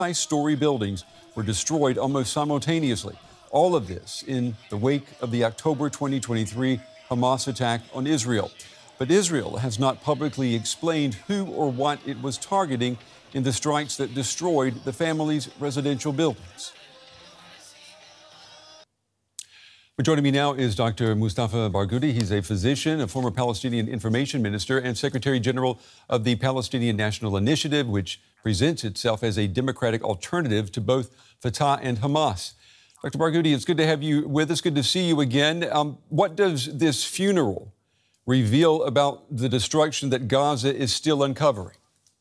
multi-story buildings were destroyed almost simultaneously. All of this in the wake of the October 2023 Hamas attack on Israel. But Israel has not publicly explained who or what it was targeting in the strikes that destroyed the family's residential buildings. Joining me now is Dr. Mustafa Barghouti. He's a physician, a former Palestinian information minister, and Secretary General of the Palestinian National Initiative, which presents itself as a democratic alternative to both Fatah and Hamas. Dr. Barghouti, it's good to have you with us. Good to see you again. What does this funeral reveal about the destruction that Gaza is still uncovering?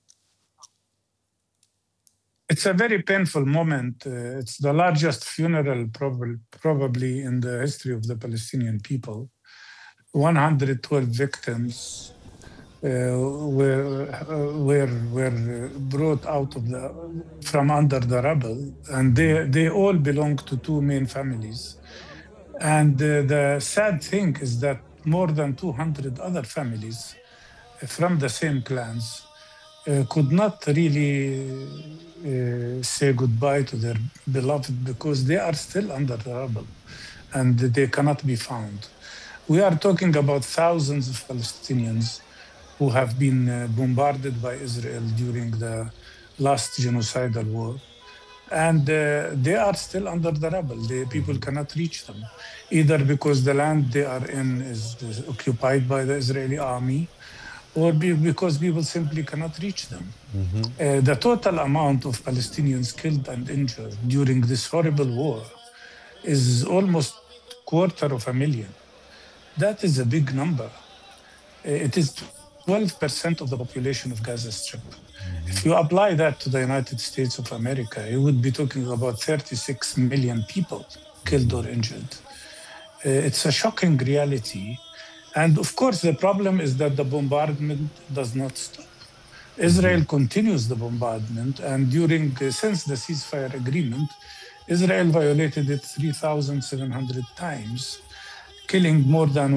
It's a very painful moment. It's the largest funeral probably in the history of the Palestinian people. 112 victims were brought out from under the rubble, and they all belong to two main families. And the sad thing is that more than 200 other families from the same clans could not really say goodbye to their beloved because they are still under the rubble and they cannot be found. We are talking about thousands of Palestinians who have been bombarded by Israel during the last genocidal war. And they are still under the rubble. The people cannot reach them, either because the land they are in is occupied by the Israeli army, or because people simply cannot reach them. Mm-hmm. The total amount of Palestinians killed and injured during this horrible war is almost 250,000. That is a big number. It is 12% of the population of Gaza Strip. Mm-hmm. If you apply that to the United States of America, you would be talking about 36 million people killed or injured. It's a shocking reality. And of course, the problem is that the bombardment does not stop. Israel continues the bombardment, and since the ceasefire agreement, Israel violated it 3,700 times, killing more than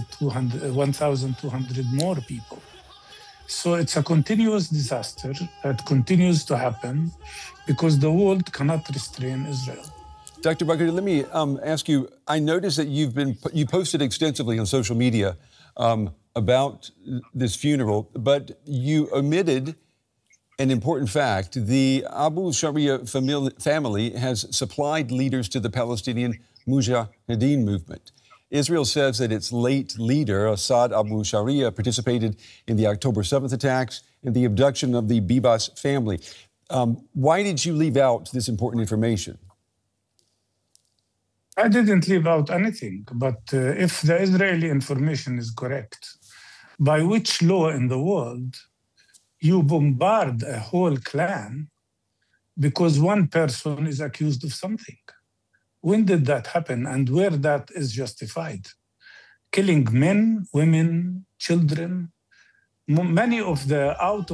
1,200 more people. So it's a continuous disaster that continues to happen because the world cannot restrain Israel. Dr. Barghouti, let me ask you, I noticed that you posted extensively on social media about this funeral, but you omitted an important fact. The Abu Sharia family has supplied leaders to the Palestinian Mujahideen movement. Israel says that its late leader, Assad Abu Sharia, participated in the October 7th attacks and the abduction of the Bibas family. Why did you leave out this important information? I didn't leave out anything, but if the Israeli information is correct, by which law in the world you bombard a whole clan because one person is accused of something? When did that happen and where that is justified? Killing men, women, children. Many of the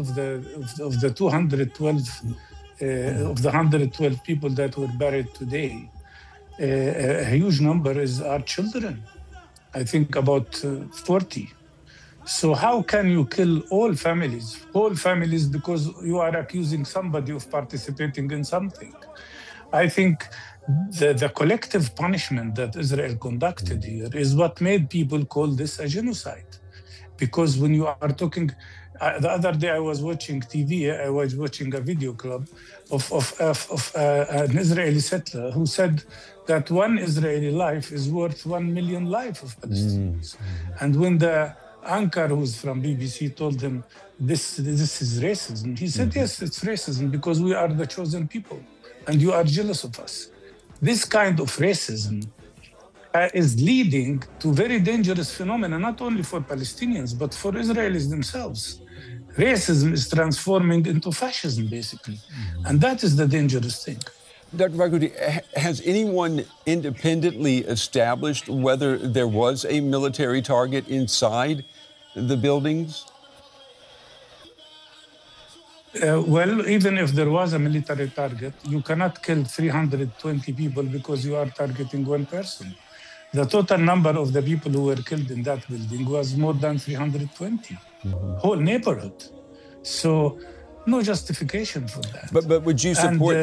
112 people that were buried today, a huge number are children. I think about 40. So how can you kill whole families, because you are accusing somebody of participating in something? I think the collective punishment that Israel conducted here is what made people call this a genocide. Because when you are talking, the other day I was watching TV, I was watching a video club of an Israeli settler who said that one Israeli life is worth 1 million lives of Palestinians. And when the anchor who's from BBC told him this is racism, he said, yes, it's racism because we are the chosen people and you are jealous of us. This kind of racism is leading to very dangerous phenomena, not only for Palestinians, but for Israelis themselves. Racism is transforming into fascism, basically. And that is the dangerous thing. Dr. Barghouti, has anyone independently established whether there was a military target inside the buildings? Well, even if there was a military target, you cannot kill 320 people because you are targeting one person. The total number of the people who were killed in that building was more than 320, whole neighborhood. So no justification for that. But would you And support